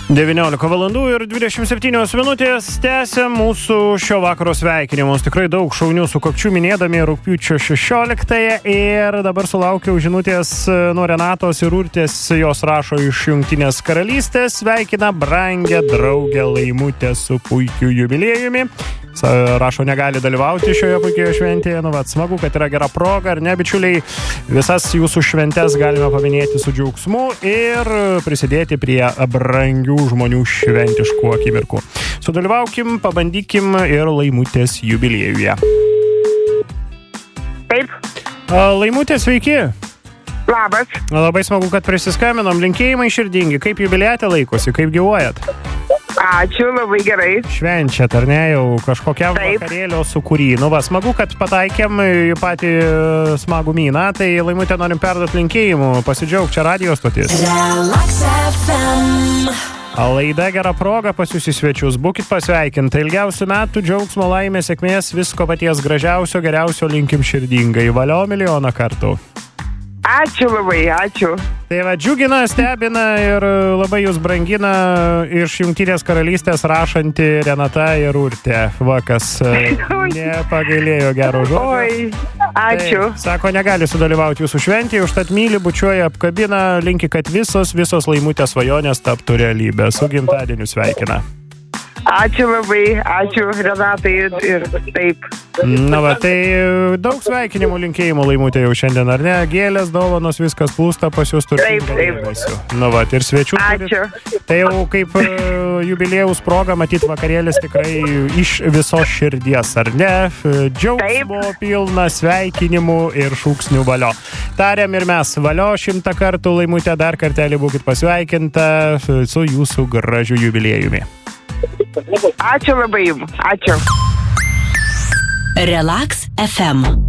19 valandų ir 27 minutės tęsiam mūsų šio vakaro sveikinimus. Tikrai daug šaunių sukakčių minėdami rugpjūčio 16-ąją ir dabar sulaukiau žinutės nuo Renatos ir Urtės, jos rašo iš Jungtinės karalystės, sveikina brangę draugę Laimutę su puikiu jubiliejumi. Rašo, negali dalyvauti šioje puikioje šventėje, smagu, kad yra gera proga, ar ne, bičiuliai, visas jūsų šventes galime paminėti su džiaugsmu ir prisidėti prie brangių žmonių šventiškų akimirkų. Sudalyvaukim, pabandykim ir Laimutės jubiliejuje. Taip. Laimutė, sveiki. Labas. Labai smagu, kad prisiskambinom. Linkėjimai širdingi. Kaip jubiliatė laikosi, kaip gyvuojat? Ačiū, labai gerai. Švenčiat, ar ne, jau kažkokiam vakarėlio sukūry. Smagu, kad pataikėm į patį smagų myną. Tai Laimutė, norim perduoti linkėjimų. Pasidžiaug, čia radio stotis. Relax FM. Laida gera proga pas jūs į svečius. Būkit pasveikinta. Ilgiausių metų, džiaugsmo, laimės, sėkmės, visko paties gražiausio, geriausio linkim širdingai. Valio milijoną kartų. Ačiū labai, ačiū. Tai va, džiugina, stebina ir labai jūs brangina iš Jungtinės karalystės rašanti Renata ir Urtė. Vakas nepagailėjo gero žodžio. Oi, ačiū. Tai, sako, negali sudalyvauti jūsų šventėje, užtat myli, bučiuoja, apkabina, linki, kad visos Laimutės svajonės taptų realybė. Su gimtadieniu sveikina. Ačiū labai, ačiū Renatai ir taip. Tai daug sveikinimų, linkėjimų Laimutė jau šiandien, ar ne? Gėlės, dovanos, viskas plūsta pas jūs turtingą dėmesio. Ir svečių turit. Ačiū. Tai jau kaip jubiliejaus proga, matyt, vakarėlis tikrai iš visos širdies, ar ne? Džiaugsmo pilna, sveikinimų ir šūksnių valio. Tariam ir mes valio 100 kartų, Laimutė, dar kartelį būkit pasveikinta su jūsų gražiu jubiliejumi. Ačiū labai jums, ačiū. Relax FM.